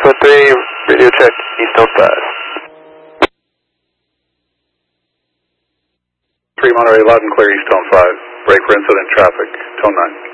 Lima 3, radio check, East 05. 3 Monterey, loud and clear, East 05. Break for incident traffic, tone 9.